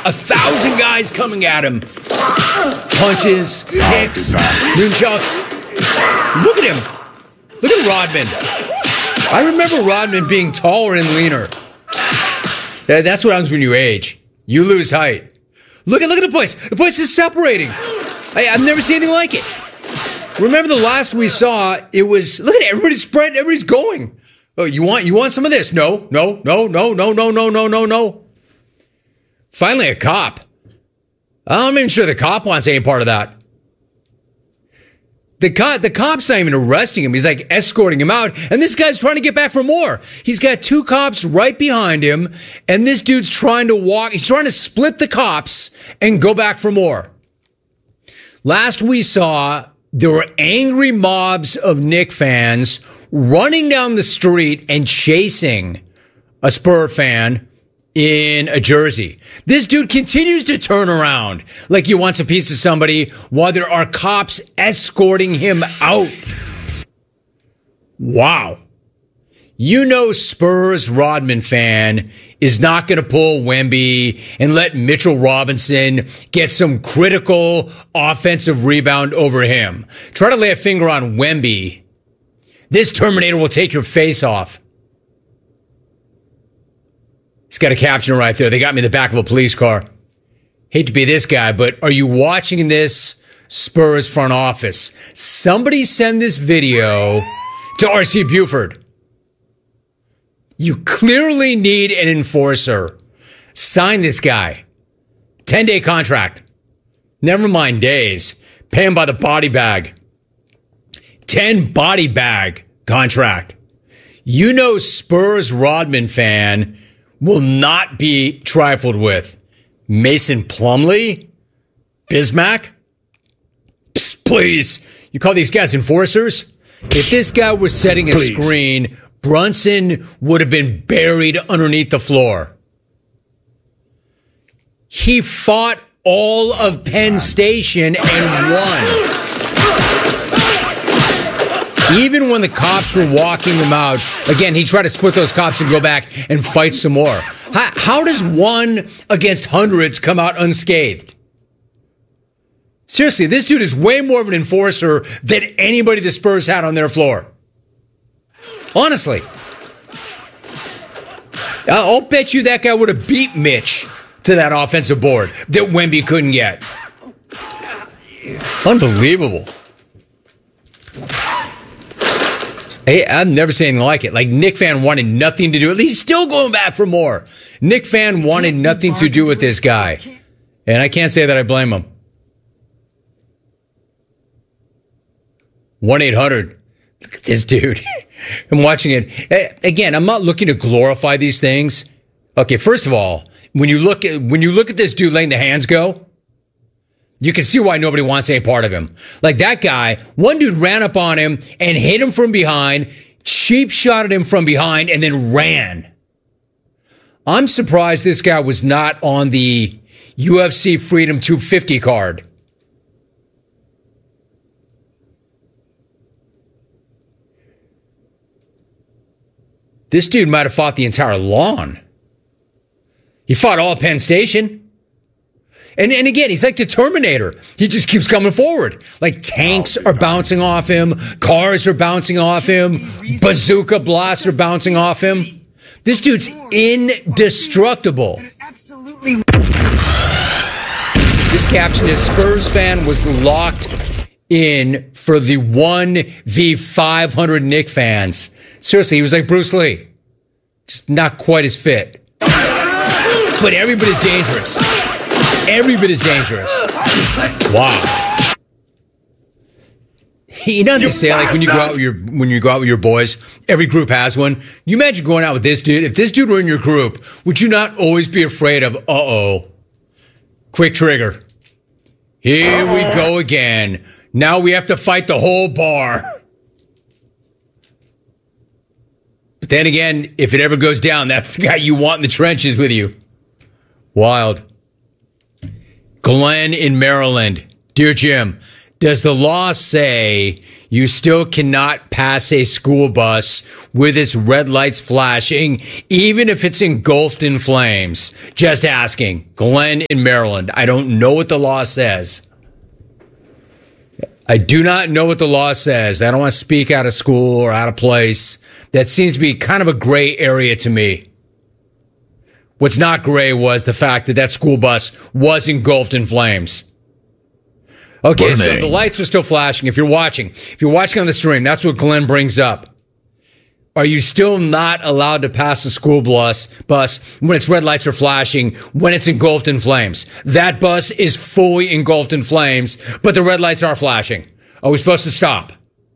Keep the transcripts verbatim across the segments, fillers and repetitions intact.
a thousand guys coming at him. Punches, kicks, nunchucks. Look at him. Look at Rodman. I remember Rodman being taller and leaner. That's what happens when you age. You lose height. Look at look at the place. The place is separating. I, I've never seen anything like it. Remember the last we saw, it was, look at it, everybody's spread, everybody's going. Oh, you want you want some of this? No, no, no, no, no, no, no, no, no, no. Finally, a cop. I'm even sure the cop wants any part of that. The cop, the cop's not even arresting him. He's like escorting him out. And this guy's trying to get back for more. He's got two cops right behind him. And this dude's trying to walk. He's trying to split the cops and go back for more. Last we saw, there were angry mobs of Knick fans running down the street and chasing a Spur fan in a jersey. This dude continues to turn around like he wants a piece of somebody while there are cops escorting him out. Wow. You know Spurs Rodman fan is not going to pull Wemby and let Mitchell Robinson get some critical offensive rebound over him. Try to lay a finger on Wemby. This Terminator will take your face off. He's got a caption right there. They got me in the back of a police car. Hate to be this guy, but are you watching this Spurs front office? Somebody send this video to R C Buford. You clearly need an enforcer. Sign this guy. ten-day contract. Never mind days. Pay him by the body bag. ten body bag contract. You know Spurs Rodman fan will not be trifled with. Mason Plumlee? Bismack? Psst, please. You call these guys enforcers? If this guy was setting a please. screen, Brunson would have been buried underneath the floor. He fought all of Penn Station and won. Even when the cops were walking him out, again, he tried to split those cops and go back and fight some more. How, how does one against hundreds come out unscathed? Seriously, this dude is way more of an enforcer than anybody the Spurs had on their floor. Honestly. I'll bet you that guy would have beat Mitch to that offensive board that Wemby couldn't get. Unbelievable. Hey, I've never seen anything like it. Like, Knick fan wanted nothing to do with it. He's still going back for more. Knick fan wanted nothing to do with this guy. And I can't say that I blame him. one eight hundred. Look at this dude. I'm watching it. Again, I'm not looking to glorify these things. Okay, first of all, when you look at when you look at this dude letting the hands go, you can see why nobody wants any part of him. Like that guy, one dude ran up on him and hit him from behind, cheap shotted him from behind, and then ran. I'm surprised this guy was not on the U F C Freedom two fifty card. This dude might have fought the entire lawn. He fought all Penn Station. And, and again, he's like the Terminator. He just keeps coming forward. Like tanks are bouncing off him. Cars are bouncing off him. Bazooka blasts are bouncing off him. This dude's indestructible. This caption is Spurs fan was locked in for the one v five hundred Knick fans. Seriously, he was like Bruce Lee. Just not quite as fit. But every bit is dangerous. Every bit is dangerous. Wow. You know what they say, like when you go out with your when you go out with your boys, every group has one. You imagine going out with this dude. If this dude were in your group, would you not always be afraid of, uh-oh, quick trigger. Here we go again. Now we have to fight the whole bar. But then again, if it ever goes down, that's the guy you want in the trenches with you. Wild. Glenn in Maryland. Dear Jim, Does the law say you still cannot pass a school bus with its red lights flashing, even if it's engulfed in flames? Just asking. Glenn in Maryland. I don't know what the law says. I do not know what the law says. I don't want to speak out of school or out of place. That seems to be kind of a gray area to me. What's not gray was the fact that that school bus was engulfed in flames. Okay, Burning. So the lights are still flashing. If you're watching, if you're watching on the stream, that's what Glenn brings up. Are you still not allowed to pass a school bus, bus when its red lights are flashing, when it's engulfed in flames? That bus is fully engulfed in flames, but the red lights are flashing. Are we supposed to stop?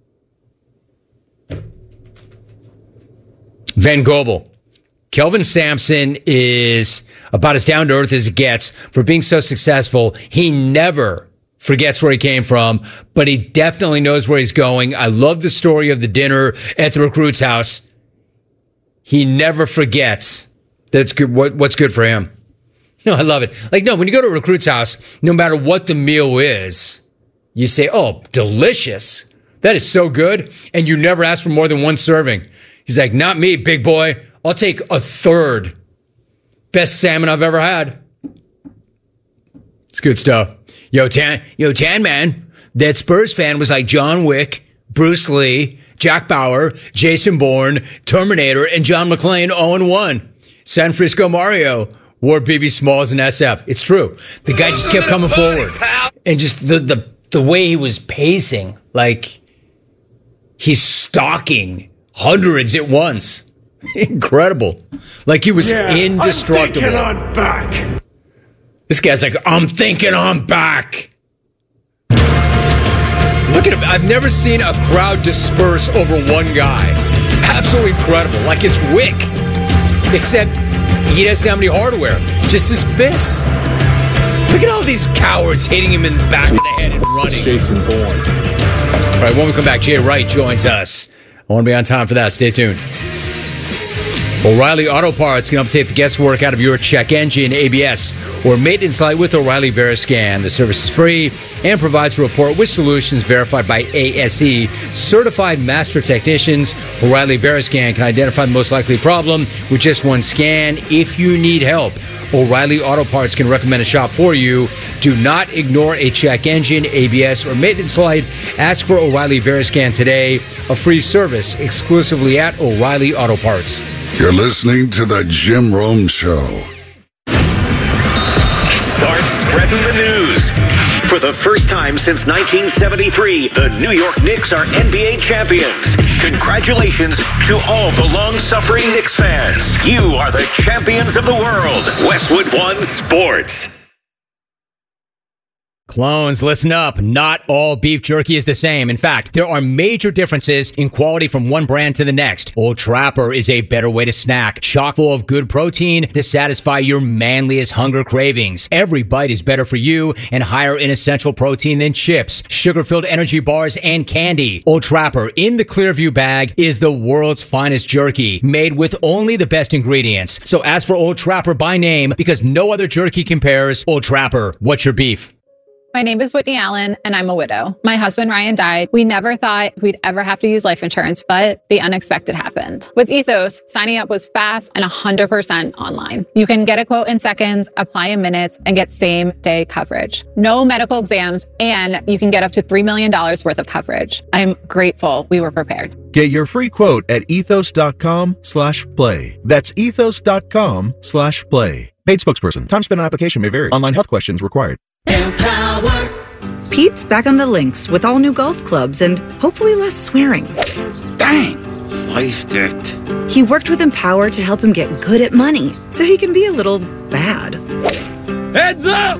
Van Gobel. Kelvin Sampson is about as down to earth as it gets for being so successful. He never forgets where he came from, but he definitely knows where he's going. I love the story of the dinner at the recruit's house. He never forgets that it's good, what, what's good for him. No, I love it. Like, no, when you go to a recruit's house, no matter what the meal is, you say, oh, delicious. That is so good. And you never ask for more than one serving. He's like, not me, big boy. I'll take a third. Best salmon I've ever had. It's good stuff. Yo, Tan, yo, Tan Man, that Spurs fan was like John Wick, Bruce Lee, Jack Bauer, Jason Bourne, Terminator, and John McClane all in one. San Francisco Mario wore B B Smalls and S F. It's true. The guy just kept coming forward. And just the, the, the way he was pacing, like he's stalking hundreds at once. Incredible. Like he was yeah, indestructible. I'm thinking I'm back. This guy's like, I'm thinking I'm back. Look at him. I've never seen a crowd disperse over one guy. Absolutely incredible. Like it's Wick. Except he doesn't have any hardware. Just his fists. Look at all these cowards hitting him in the back of the head and running. Jason Bourne. All right, when we come back, Jay Wright joins us. I want to be on time for that. Stay tuned. O'Reilly Auto Parts can update the guesswork out of your check engine, A B S, or maintenance light with O'Reilly Veriscan. The service is free and provides a report with solutions verified by A S E. Certified master technicians, O'Reilly Veriscan can identify the most likely problem with just one scan. If you need help, O'Reilly Auto Parts can recommend a shop for you. Do not ignore a check engine, A B S, or maintenance light. Ask for O'Reilly Veriscan today, a free service exclusively at O'Reilly Auto Parts. You're listening to the Jim Rome Show. Start spreading the news. For the first time since nineteen seventy-three, the New York Knicks are N B A champions. Congratulations to all the long-suffering Knicks fans. You are the champions of the world. Westwood One Sports. Clones, listen up. Not all beef jerky is the same. In fact, there are major differences in quality from one brand to the next. Old Trapper is a better way to snack, chock full of good protein to satisfy your manliest hunger cravings. Every bite is better for you and higher in essential protein than chips, sugar-filled energy bars, and candy. Old Trapper in the Clearview bag is the world's finest jerky, made with only the best ingredients. So ask for Old Trapper by name because no other jerky compares. Old Trapper, what's your beef? My name is Whitney Allen, and I'm a widow. My husband, Ryan, died. We never thought we'd ever have to use life insurance, but the unexpected happened. With Ethos, signing up was fast and one hundred percent online. You can get a quote in seconds, apply in minutes, and get same-day coverage. No medical exams, and you can get up to three million dollars worth of coverage. I'm grateful we were prepared. Get your free quote at ethos.com slash play. That's ethos.com slash play. Paid spokesperson. Time spent on application may vary. Online health questions required. Empower. Pete's back on the links with all new golf clubs and hopefully less swearing. Dang, sliced it. He worked with Empower to help him get good at money so he can be a little bad. Heads up!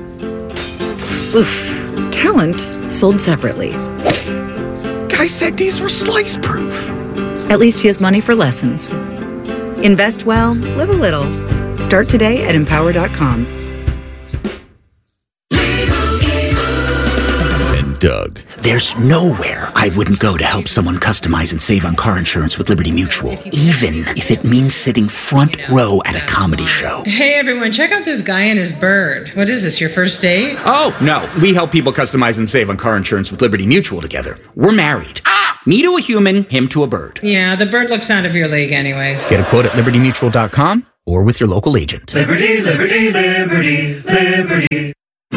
Oof. Talent sold separately. Guy said these were slice proof. At least he has money for lessons. Invest well, live a little. Start today at empower dot com. Doug. There's nowhere I wouldn't go to help someone customize and save on car insurance with Liberty Mutual, even if it means sitting front row at a comedy show. Hey everyone, check out this guy and his bird. What is this, your first date? Oh, no. We help people customize and save on car insurance with Liberty Mutual together. We're married. Ah! Me to a human, him to a bird. Yeah, the bird looks out of your league anyways. Get a quote at liberty mutual dot com or with your local agent. Liberty, liberty, liberty, liberty.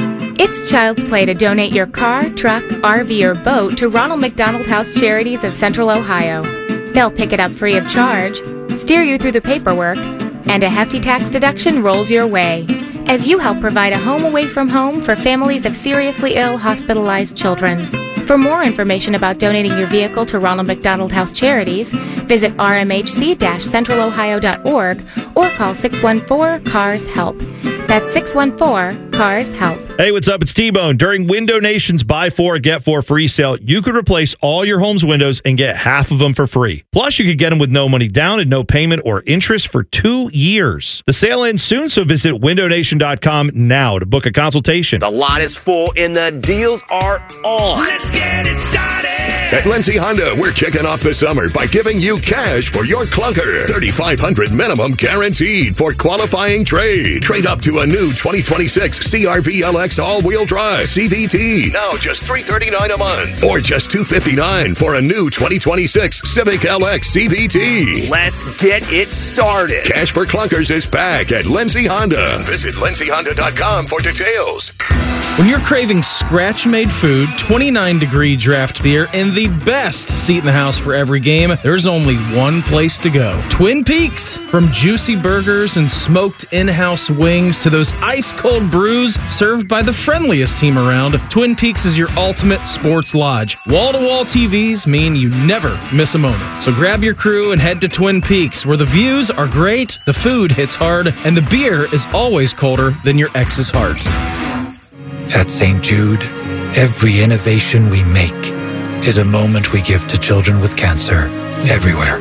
It's child's play to donate your car, truck, R V, or boat to Ronald McDonald House Charities of Central Ohio. They'll pick it up free of charge, steer you through the paperwork, and a hefty tax deduction rolls your way as you help provide a home away from home for families of seriously ill, hospitalized children. For more information about donating your vehicle to Ronald McDonald House Charities, visit r m h c dash central ohio dot org or call six one four, C A R S, HELP. That's six one four, C A R S, HELP. Hey, what's up? It's T-Bone. During Window Nation's Buy Four, Get Four free sale, you could replace all your home's windows and get half of them for free. Plus, you could get them with no money down and no payment or interest for two years. The sale ends soon, so visit window nation dot com now to book a consultation. The lot is full and the deals are on. Let's get it started. At Lindsay Honda, we're kicking off the summer by giving you cash for your clunker. thirty-five hundred dollars minimum guaranteed for qualifying trade. Trade up to a new twenty twenty-six C R V L X all-wheel drive C V T. Now just three hundred thirty-nine dollars a month. Or just two hundred fifty-nine dollars for a new twenty twenty-six Civic L X C V T. Let's get it started. Cash for clunkers is back at Lindsay Honda. Visit lindsay honda dot com for details. When you're craving scratch-made food, twenty-nine degree draft beer, and the best seat in the house for every game, there's only one place to go. Twin Peaks. From juicy burgers and smoked in-house wings to those ice-cold brews served by the friendliest team around, Twin Peaks is your ultimate sports lodge. Wall-to-wall T Vs mean you never miss a moment. So grab your crew and head to Twin Peaks, where the views are great, the food hits hard, and the beer is always colder than your ex's heart. At Saint Jude, every innovation we make is a moment we give to children with cancer everywhere.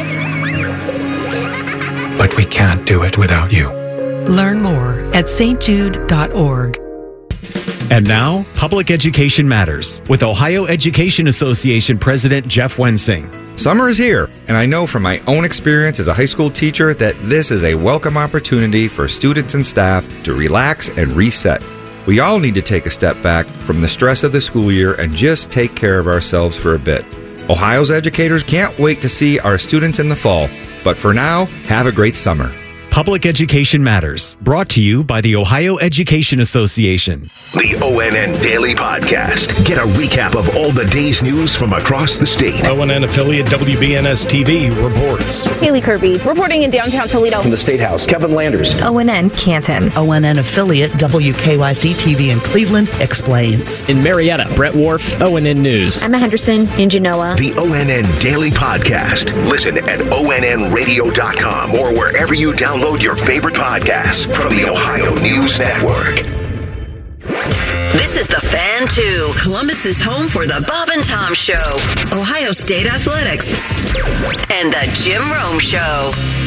But we can't do it without you. Learn more at s t jude dot org. And now, Public Education Matters with Ohio Education Association President Jeff Wensing. Summer is here, and I know from my own experience as a high school teacher that this is a welcome opportunity for students and staff to relax and reset. We all need to take a step back from the stress of the school year and just take care of ourselves for a bit. Ohio's educators can't wait to see our students in the fall. But for now, have a great summer. Public Education Matters, brought to you by the Ohio Education Association. The O N N Daily Podcast. Get a recap of all the day's news from across the state. O N N affiliate W B N S T V reports. Haley Kirby reporting in downtown Toledo. From the State House, Kevin Landers. O N N Canton. O N N affiliate W K Y C T V in Cleveland explains. In Marietta, Brett Wharf, O N N News. Emma Henderson in Genoa. The O N N Daily Podcast. Listen at O N N radio dot com or wherever you download your favorite podcasts from the Ohio News Network. This is The Fan two, Columbus's home for the Bob and Tom Show, Ohio State Athletics, and the Jim Rome Show.